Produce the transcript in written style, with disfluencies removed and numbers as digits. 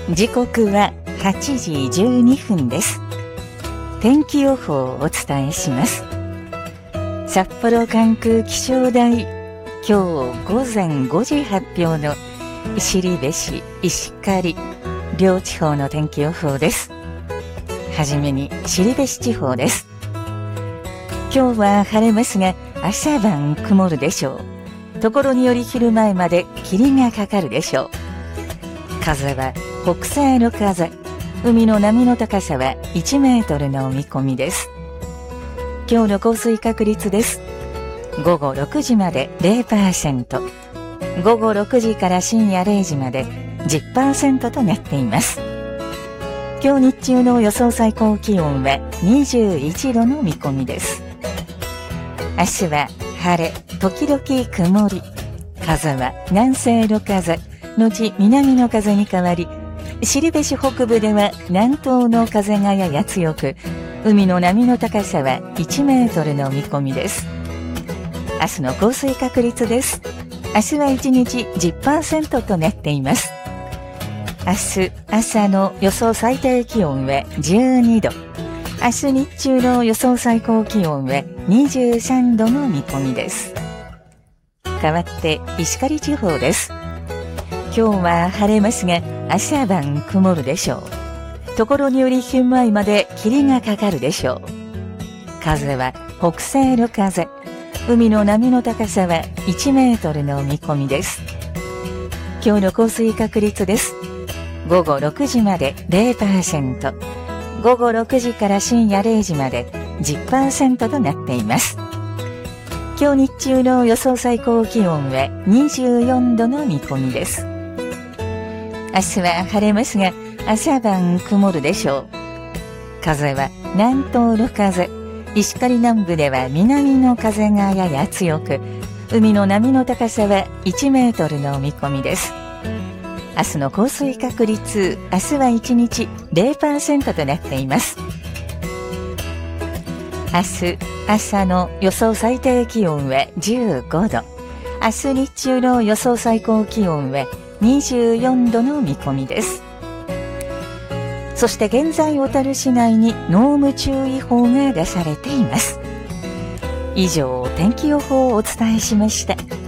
時刻は8時12分です。天気予報をお伝えします。札幌管区気象台、今日午前5時発表の後部市、石狩両地方の天気予報です。はじめに後部市地方です。今日は晴れますが、朝晩曇るでしょう。ところにより昼前まで霧がかかるでしょう。風は北西の風、海の波の高さは1メートルの見込みです。今日の降水確率です。午後6時まで 0%、午後6時から深夜0時まで 10% となっています。今日日中の予想最高気温は21度の見込みです。明日は晴れ、時々曇り、風は南西の風、後南の風に変わり、後部市北部では南東の風がやや強く、海の波の高さは1メートルの見込みです。明日の降水確率です。明日は1日 10% となっています。明日朝の予想最低気温は12度。明日日中の予想最高気温は23度の見込みです。変わって石狩地方です。今日は晴れますが、朝晩曇るでしょう。ところにより昼前まで霧がかかるでしょう。風は北西の風、海の波の高さは1メートルの見込みです。今日の降水確率です。午後6時まで 0%、午後6時から深夜0時まで 10% となっています。今日日中の予想最高気温は24度の見込みです。明日は晴れますが、朝晩曇るでしょう。風は南東の風、石狩南部では南の風がやや強く、海の波の高さは1メートルの見込みです。明日の降水確率、明日は1日 0% となっています。明日朝の予想最低気温は15度。明日日中の予想最高気温は24度の見込みです。そして現在小樽市内に濃霧注意報が出されています。以上、天気予報をお伝えしました。